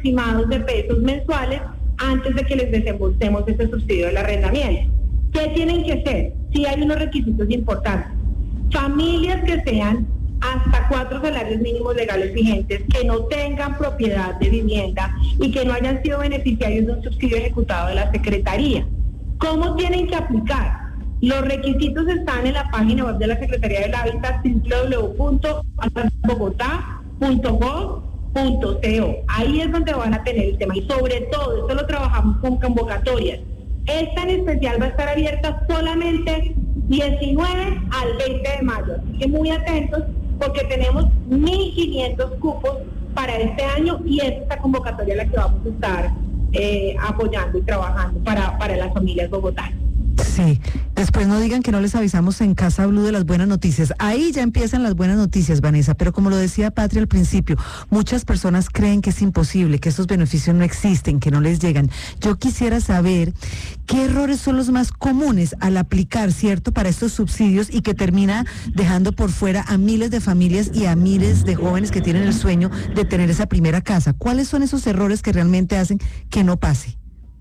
aproximados de pesos mensuales antes de que les desembolsemos ese subsidio del arrendamiento. ¿Qué tienen que hacer? Sí hay unos requisitos importantes. Familias que sean hasta 4 salarios mínimos legales vigentes, que no tengan propiedad de vivienda y que no hayan sido beneficiarios de un subsidio ejecutado de la Secretaría. ¿Cómo tienen que aplicar? Los requisitos están en la página web de la Secretaría del Hábitat, www.bogotá.gov.co. Ahí es donde van a tener el tema y sobre todo, esto lo trabajamos con convocatorias. Esta en especial va a estar abierta solamente 19 al 20 de mayo, así que muy atentos porque tenemos 1.500 cupos para este año y es esta convocatoria la que vamos a estar apoyando y trabajando para las familias bogotanas. Sí, después no digan que no les avisamos en Casa Blue de las buenas noticias. Ahí ya empiezan las buenas noticias, Vanessa, pero como lo decía Patria al principio, muchas personas creen que es imposible, que estos beneficios no existen, que no les llegan. Yo quisiera saber qué errores son los más comunes al aplicar, ¿cierto?, para estos subsidios y que termina dejando por fuera a miles de familias y a miles de jóvenes que tienen el sueño de tener esa primera casa. ¿Cuáles son esos errores que realmente hacen que no pase?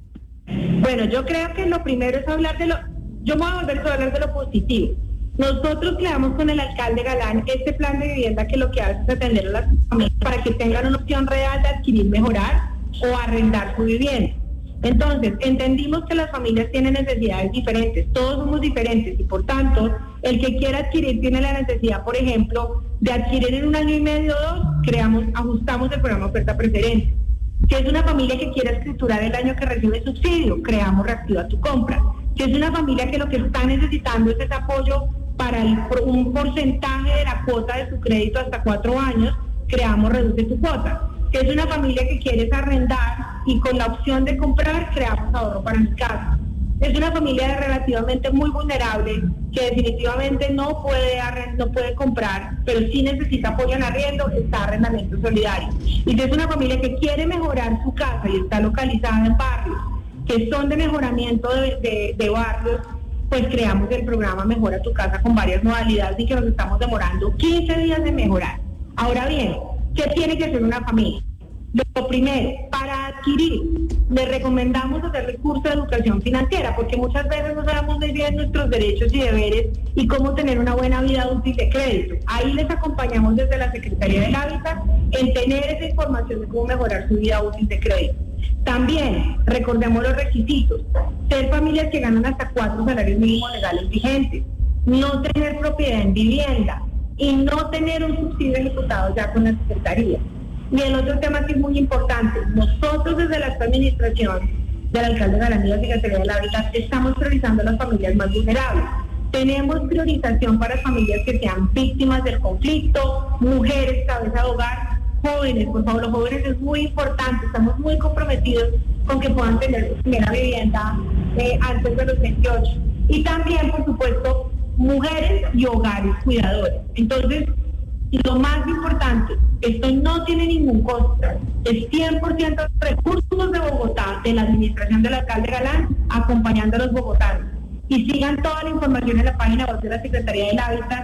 Bueno, yo creo que lo primero es hablar yo me voy a volver a hablar de lo positivo. Nosotros creamos con el alcalde Galán este plan de vivienda que lo que hace es atender a las familias para que tengan una opción real de adquirir, mejorar o arrendar su vivienda. Entonces, entendimos que las familias tienen necesidades diferentes, todos somos diferentes y por tanto, el que quiera adquirir tiene la necesidad, por ejemplo, de adquirir en 1 año y medio o 2, ajustamos el programa oferta preferente. Si es una familia que quiere escriturar el año que recibe subsidio, creamos Reactiva tu Compra. Si es una familia que lo que está necesitando es ese apoyo para un porcentaje de la cuota de su crédito hasta 4 años, creamos Reduce tu Cuota. Si es una familia que quiere arrendar y con la opción de comprar, creamos Ahorro para mi casa. Es una familia relativamente muy vulnerable que definitivamente no puede comprar, pero sí necesita apoyo en arriendo, está Arrendamiento Solidario. Y si es una familia que quiere mejorar su casa y está localizada en barrios que son de mejoramiento de barrios, pues creamos el programa Mejora tu Casa con varias modalidades y que nos estamos demorando 15 días de mejorar. Ahora bien, ¿qué tiene que hacer una familia? Lo primero, para adquirir, les recomendamos hacer el curso de educación financiera, porque muchas veces no sabemos muy bien nuestros derechos y deberes y cómo tener una buena vida útil de crédito. Ahí les acompañamos desde la Secretaría del Hábitat en tener esa información de cómo mejorar su vida útil de crédito. También, recordemos los requisitos, ser familias que ganan hasta 4 salarios mínimos legales vigentes, no tener propiedad en vivienda y no tener un subsidio ejecutado ya con la Secretaría. Y el otro tema que es muy importante, nosotros desde la administración del alcalde Galán y la Secretaría del Hábitat estamos priorizando a las familias más vulnerables. Tenemos priorización para familias que sean víctimas del conflicto, mujeres, cabeza de hogar, jóvenes, por favor, los jóvenes es muy importante, estamos muy comprometidos con que puedan tener su primera vivienda antes de los 28. Y también, por supuesto, mujeres y hogares cuidadores. Entonces, lo más importante, esto no tiene ningún costo, es 100% recursos de Bogotá, de la administración del alcalde Galán, acompañando a los bogotanos. Y sigan toda la información en la página web de la Secretaría del Hábitat,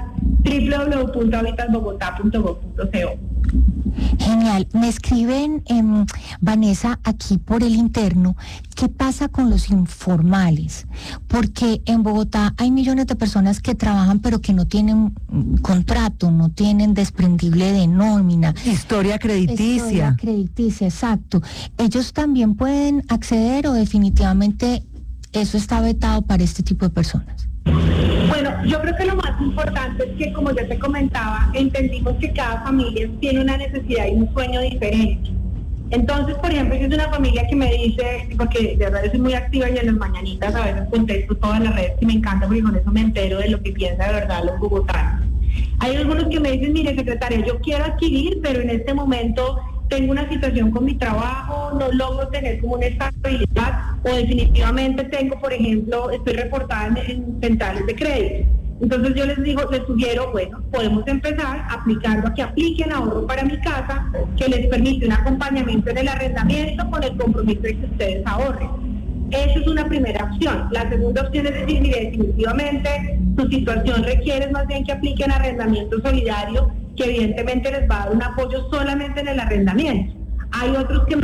www.habitatbogotá.gov.co. Genial. Me escriben, Vanessa, aquí por el interno, ¿qué pasa con los informales? Porque en Bogotá hay millones de personas que trabajan pero que no tienen contrato, no tienen desprendible de nómina. Historia crediticia. Historia crediticia, exacto. ¿Ellos también pueden acceder o definitivamente eso está vetado para este tipo de personas? Bueno, yo creo que lo más importante es que, como ya te comentaba, entendimos que cada familia tiene una necesidad y un sueño diferente. Entonces, por ejemplo, si es una familia que me dice, porque de verdad yo soy muy activa y en las mañanitas a veces contesto todas las redes y me encanta porque con eso me entero de lo que piensa de verdad los bogotanos. Hay algunos que me dicen, mire, secretaria, yo quiero adquirir, pero en este momento tengo una situación con mi trabajo, no logro tener como una estabilidad o definitivamente tengo, por ejemplo, estoy reportada en centrales de crédito. Entonces yo les sugiero, bueno, podemos empezar aplicando a que apliquen Ahorro para mi casa, que les permite un acompañamiento en el arrendamiento con el compromiso de que ustedes ahorren. Esa es una primera opción. La segunda opción es decir, mire, definitivamente su situación requiere más bien que apliquen Arrendamiento Solidario, que evidentemente les va a dar un apoyo solamente en el arrendamiento. Hay otros que